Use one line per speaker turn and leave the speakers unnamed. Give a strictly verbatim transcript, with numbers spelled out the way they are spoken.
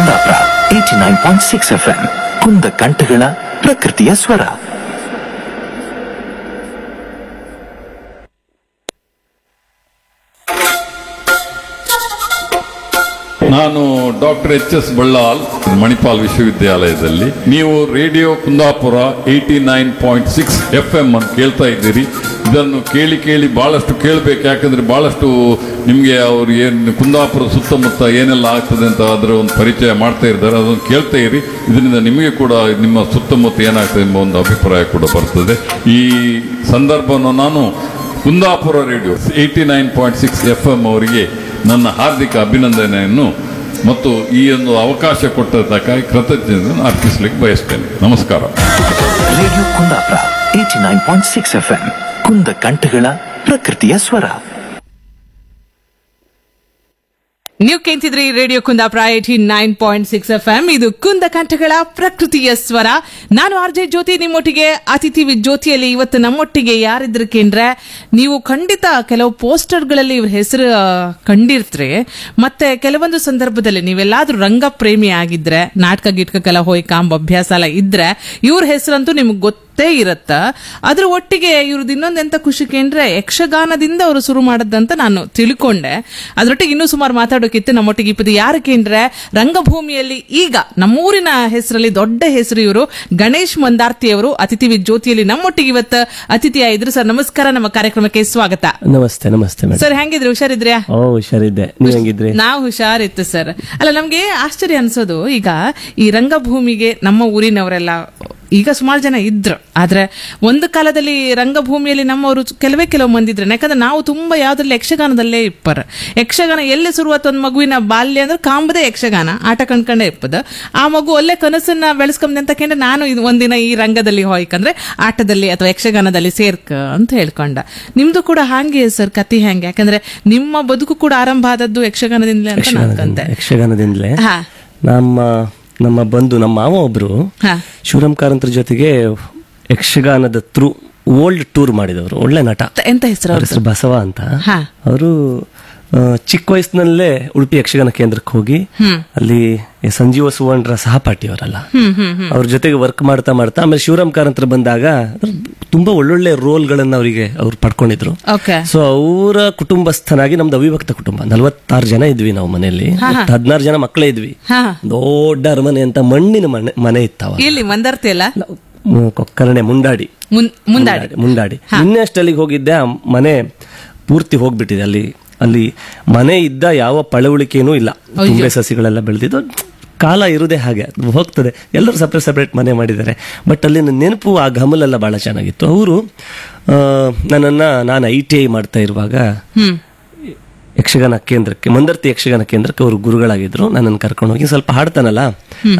Kundapura eighty nine point six F M ಕುಂದ ಕಂಠಗಳ ಪ್ರಕೃತಿಯ ಸ್ವರ.
ನಾನು doctor H S Ballal, Manipal ವಿಶ್ವವಿದ್ಯಾಲಯದಲ್ಲಿ. ನೀವು radio Kundapura eighty nine point six F M ಅನ್ನು ಕೇಳ್ತಾ ಇದ್ದೀರಿ. ಇದನ್ನು ಕೇಳಿ ಕೇಳಿ ಬಹಳಷ್ಟು ಕೇಳಬೇಕು, ಯಾಕಂದ್ರೆ ಬಹಳಷ್ಟು ನಿಮಗೆ ಅವ್ರು ಏನು ಕುಂದಾಪುರ ಸುತ್ತಮುತ್ತ ಏನೆಲ್ಲ ಆಗ್ತದೆ ಅಂತ ಅದರ ಒಂದು ಪರಿಚಯ ಮಾಡ್ತಾ ಇದ್ದಾರೆ. ಅದನ್ನು ಕೇಳ್ತಾ ಇರಿ. ಇದರಿಂದ ನಿಮಗೆ ಕೂಡ ನಿಮ್ಮ ಸುತ್ತಮುತ್ತ ಏನಾಗ್ತದೆ ಎಂಬ ಒಂದು ಅಭಿಪ್ರಾಯ ಕೂಡ ಬರ್ತದೆ. ಈ ಸಂದರ್ಭವನ್ನು ನಾನು Kundapura radio eighty nine point six F M ಅವರಿಗೆ ನನ್ನ ಹಾರ್ದಿಕ ಅಭಿನಂದನೆಯನ್ನು ಮತ್ತು ಈ ಒಂದು ಅವಕಾಶ ಕೊಟ್ಟದಕ್ಕಾಗಿ ಕೃತಜ್ಞತೆಯನ್ನು ಅರ್ಪಿಸಲಿಕ್ಕೆ ಬಯಸ್ತೇನೆ. ನಮಸ್ಕಾರ.
Radio Kundapura eighty nine point six F M ಕುಂದ ಕಂಠಗಳ ಪ್ರಕೃತಿಯ ಸ್ವರ.
ನೀವು ಕೇಳ್ತಿದ್ರಿ radio Kundapura eighty nine point six F M. ಇದು ಕುಂದ ಕಂಠಗಳ ಪ್ರಕೃತಿಯ ಸ್ವರ. ನಾನು ಆರ್ ಜೆ ಜ್ಯೋತಿ, ನಿಮ್ಮೊಟ್ಟಿಗೆ ಅತಿಥಿ ವಿತ್ ಜ್ಯೋತಿಯಲ್ಲಿ. ಇವತ್ತು ನಮ್ಮೊಟ್ಟಿಗೆ ಯಾರಿದ್ರು ಕೇಂದ್ರೆ, ನೀವು ಖಂಡಿತ ಕೆಲವು ಪೋಸ್ಟರ್ಗಳಲ್ಲಿ ಇವ್ರ ಹೆಸರು ಕಂಡಿರ್ತ್ರಿ. ಮತ್ತೆ ಕೆಲವೊಂದು ಸಂದರ್ಭದಲ್ಲಿ ನೀವೆಲ್ಲಾದ್ರೂ ರಂಗ ಪ್ರೇಮಿ ಆಗಿದ್ರೆ, ನಾಟಕ ಗಿಟ್ಕಕ್ಕೆಲ್ಲ ಹೋಗಿ ಕಾಂಬ ಅಭ್ಯಾಸ ಎಲ್ಲ ಇದ್ರೆ, ಇವ್ರ ಹೆಸರಂತೂ ನಿಮ್ಗೆ ಗೊತ್ತೇ ಇರತ್ತ. ಅದ್ರ ಒಟ್ಟಿಗೆ ಇವ್ರದ್ದು ಇನ್ನೊಂದೆಂತ ಖುಷಿ ಕೇಂದ್ರೆ, ಯಕ್ಷಗಾನದಿಂದ ಅವರು ಶುರು ಮಾಡದಂತ ನಾನು ತಿಳ್ಕೊಂಡೆ. ಅದ್ರೊಟ್ಟಿಗೆ ಇನ್ನೂ ಸುಮಾರು ಮಾತಾಡೋಕಿತ್ತು. ನಮ್ಮೊಟ್ಟಿಗೆ ಇಪ್ಪತ್ತು ಯಾರು ಕೇಂದ್ರೆ, ರಂಗಭೂಮಿಯಲ್ಲಿ ಈಗ ನಮ್ಮೂರಿನ ಹೆಸರಲ್ಲಿ ದೊಡ್ಡ ಹೆಸರು ಇವರು ಗಣೇಶ್ ಮಂದಾರ್ತಿ ಅವರು ಅತಿಥಿ ವಿತ್ ಜ್ಯೋತಿಯಲ್ಲಿ ನಮ್ಮೊಟ್ಟಿಗೆ ಇವತ್ತು ಅತಿಥಿಯಾಗಿದ್ರು. ಸರ್ ನಮಸ್ಕಾರ, ನಮ್ಮ ಕಾರ್ಯಕ್ರಮಕ್ಕೆ ಸ್ವಾಗತ.
ನಮಸ್ತೆ. ನಮಸ್ತೆ
ಸರ್, ಹೆಂಗಿದ್ರಿ? ಹುಷಾರಿದ್ರ್ಯಾ?
ಓ, ಹುಷಾರಿದ್ದೆ. ನೀವ್ ಹೆಂಗಿದ್ರಿ?
ನಾವು ಹುಷಾರಿತ್ತು ಸರ್. ಅಲ್ಲ, ನಮ್ಗೆ ಆಶ್ಚರ್ಯ ಅನ್ಸೋದು, ಈಗ ಈ ರಂಗಭೂಮಿಗೆ ನಮ್ಮ ಊರಿನವರೆಲ್ಲ ಈಗ ಸುಮಾರು ಜನ ಇದ್ರು. ಆದ್ರೆ ಒಂದು ಕಾಲದಲ್ಲಿ ರಂಗಭೂಮಿಯಲ್ಲಿ ನಮ್ಮವರು ಕೆಲವೇ ಕೆಲವು ಮಂದಿ ಇದ್ರೆ, ಯಾಕಂದ್ರೆ ನಾವು ತುಂಬಾ ಯಾವ್ದ್ರಲ್ಲಿ ಯಕ್ಷಗಾನದಲ್ಲೇ ಇಪ್ಪರ. ಯಕ್ಷಗಾನ ಎಲ್ಲಿ ಶುರುವಾತ ಒಂದು ಮಗುವಿನ ಬಾಲ್ಯ ಅಂದ್ರೆ ಕಾಂಬದೇ ಯಕ್ಷಗಾನ ಆಟ ಕಂಡ್ಕೊಂಡೇ ಇಪ್ಪದ. ಆ ಮಗು ಒಳ್ಳೆ ಕನಸನ್ನ ಬೆಳೆಸ್ಕೊಂಡೆ ಅಂತ ಕೇಂದ್ರೆ, ನಾನು ಇದು ಒಂದಿನ ಈ ರಂಗದಲ್ಲಿ ಹೋಯ್ಕಂದ್ರೆ ಆಟದಲ್ಲಿ ಅಥವಾ ಯಕ್ಷಗಾನದಲ್ಲಿ ಸೇರ್ಕ ಅಂತ ಹೇಳ್ಕೊಂಡ. ನಿಮ್ದು ಕೂಡ ಹಾಗೆ ಸರ್ ಕತಿ ಹೆಂಗೆ? ಯಾಕಂದ್ರೆ ನಿಮ್ಮ ಬದುಕು ಕೂಡ ಆರಂಭ ಆದದ್ದು ಯಕ್ಷಗಾನದಿಂದಲೇ ಅಂತ ನಾನ್ಕಂತೆ.
ಯಕ್ಷಗಾನದಿಂದಲೇ.
ಹಾ,
ನಮ್ಮ ನಮ್ಮ ಬಂಧು, ನಮ್ಮ ಮಾವ ಒಬ್ರು
ಹಾ,
ಶಿವರಾಮ್ ಕಾರಂತರ ಜೊತೆಗೆ ಯಕ್ಷಗಾನದ ಥ್ರೂ ಓಲ್ಡ್ ಟೂರ್ ಮಾಡಿದವರು. ಒಳ್ಳೆ ನಟ.
ಎಂತ ಹೆಸರು?
ಅವ್ರ ಹೆಸರು ಬಸವ ಅಂತ.
ಹಾ.
ಅವರು ಚಿಕ್ಕ ವಯಸ್ಸಿನಲ್ಲೇ ಉಡುಪಿ ಯಕ್ಷಗಾನ ಕೇಂದ್ರಕ್ಕೆ ಹೋಗಿ ಅಲ್ಲಿ ಸಂಜೀವ ಸುವರ್ಣರ ಸಹಪಾಠಿ ಅವರಲ್ಲ, ಅವ್ರ ಜೊತೆಗೆ ವರ್ಕ್ ಮಾಡ್ತಾ ಮಾಡ್ತಾ ಆಮೇಲೆ ಶಿವರಾಮ್ ಕಾರಂತರ ಬಂದಾಗ ತುಂಬಾ ಒಳ್ಳೊಳ್ಳೆ ರೋಲ್ಗಳನ್ನ ಅವರಿಗೆ ಅವ್ರು ಪಡ್ಕೊಂಡಿದ್ರು. ಸೊ ಅವರ ಕುಟುಂಬಸ್ಥನಾಗಿ, ನಮ್ದು ಅವಿಭಕ್ತ ಕುಟುಂಬ, ನಲ್ವತ್ತಾರು ಜನ ಇದ್ವಿ ನಾವು ಮನೆಯಲ್ಲಿ. ಹದಿನಾರು ಜನ ಮಕ್ಕಳೇ ಇದ್ವಿ. ದೊಡ್ಡ ಅರಮನೆ ಅಂತ ಮಣ್ಣಿನ ಮನೆ ಮನೆ ಇತ್ತವ.
ಇಲ್ಲಿ ಮಂದಾರ್ತಿ ಅಲ್ಲ,
ಕೊಕ್ಕರಣೆ, ಮುಂಡಾಡಿ
ಮುಂದಾಡಿ
ಮುಂಡಾಡಿ ಇನ್ನೆಷ್ಟಲ್ಲಿಗೆ ಹೋಗಿದ್ದೆ, ಆ ಮನೆ ಪೂರ್ತಿ ಹೋಗ್ಬಿಟ್ಟಿದೆ. ಅಲ್ಲಿ ಅಲ್ಲಿ ಮನೆ ಇದ್ದ ಯಾವ ಪಳವಳಿಕೆನೂ ಇಲ್ಲ. ತುಂಬೆ ಸಸಿಗಳೆಲ್ಲ ಬೆಳೆದಿದ್ದು. ಕಾಲ ಇರುವುದೇ ಹಾಗೆ, ಹೋಗ್ತದೆ. ಎಲ್ಲರೂ ಸಪ್ರೇಟ್ ಸಪ್ರೇಟ್ ಮನೆ ಮಾಡಿದ್ದಾರೆ. ಬಟ್ ಅಲ್ಲಿನ ನೆನಪು, ಆ ಘಮಲೆಲ್ಲ ಬಹಳ ಚೆನ್ನಾಗಿತ್ತು. ಅವರು ನನ್ನನ್ನ, ನಾನು ಐ ಟಿ ಐ ಮಾಡ್ತಾ ಇರುವಾಗ ಯಕ್ಷಗಾನ ಕೇಂದ್ರಕ್ಕೆ, ಮಂದರ್ತಿ ಯಕ್ಷಗಾನ ಕೇಂದ್ರಕ್ಕೆ ಅವರು ಗುರುಗಳಾಗಿದ್ರು. ನನ್ನನ್ನು ಕರ್ಕೊಂಡು ಹೋಗಿ, ಸ್ವಲ್ಪ ಹಾಡ್ತಾನಲ್ಲ